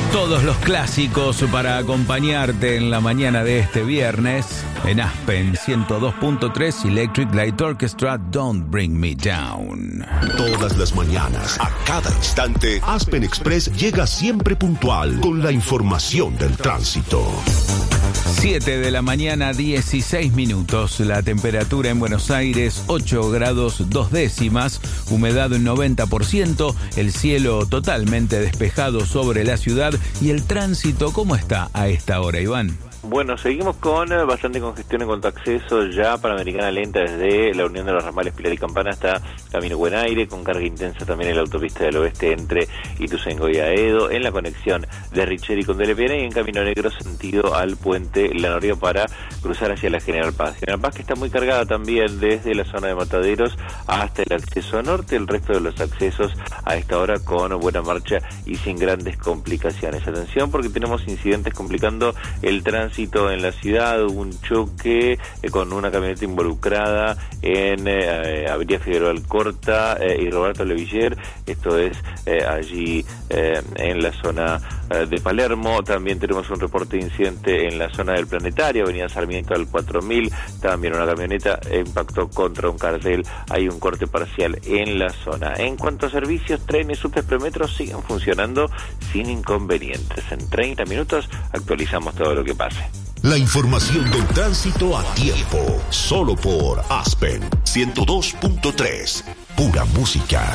Todos los clásicos para acompañarte en la mañana de este viernes. En Aspen 102.3 Electric Light Orchestra, Don't Bring Me Down. Todas las mañanas, a cada instante, Aspen Express llega siempre puntual con la información del tránsito. 7 de la mañana, 16 minutos. La temperatura en Buenos Aires, 8 grados 2 décimas. Humedad en 90%. El cielo totalmente despejado sobre la ciudad. ¿Y el tránsito cómo está a esta hora, Iván? Bueno, seguimos con bastante congestión en cuanto a acceso ya Panamericana Lenta desde la unión de los ramales Pilar y Campana hasta Camino Buen Aire, con carga intensa también en la autopista del oeste entre Ituzaingó y Aedo, en la conexión de Richeri con Delepiana y en Camino Negro sentido al puente La Noria para cruzar hacia la General Paz. General Paz que está muy cargada también desde la zona de Mataderos hasta el acceso norte, el resto de los accesos a esta hora con buena marcha y sin grandes complicaciones. Atención porque tenemos incidentes complicando el tránsito en la ciudad. Hubo un choque con una camioneta involucrada en Avenida Figueroa Alcorta y Roberto Leviller, esto es allí en la zona de Palermo. También tenemos un reporte de incidente en la zona del Planetario, Avenida Sarmiento al 4000, también una camioneta impactó contra un cartel, hay un corte parcial en la zona. En cuanto a servicios, trenes, subtes, premetros siguen funcionando sin inconvenientes. En 30 minutos actualizamos todo lo que pase. La información del tránsito a tiempo, solo por Aspen 102.3, pura música.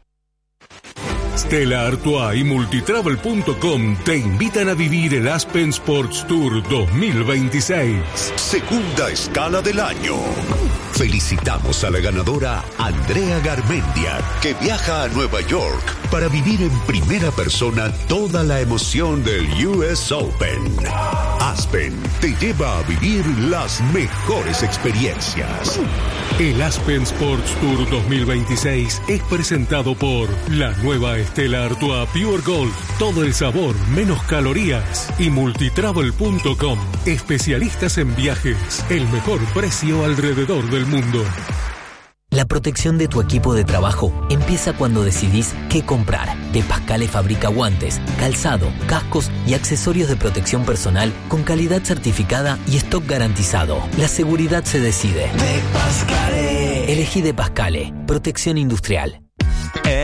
Stella Artois y Multitravel.com te invitan a vivir el Aspen Sports Tour 2026. Segunda escala del año. Felicitamos a la ganadora Andrea Garmendia, que viaja a Nueva York para vivir en primera persona toda la emoción del US Open. Aspen te lleva a vivir las mejores experiencias. El Aspen Sports Tour 2026 es presentado por la nueva Stella Artois Pure Gold, todo el sabor, menos calorías, y Multitravel.com, especialistas en viajes, el mejor precio alrededor del mundo. La protección de tu equipo de trabajo empieza cuando decidís qué comprar. De Pascale fabrica guantes, calzado, cascos y accesorios de protección personal con calidad certificada y stock garantizado. La seguridad se decide. De Pascale. Elegí De Pascale, protección industrial.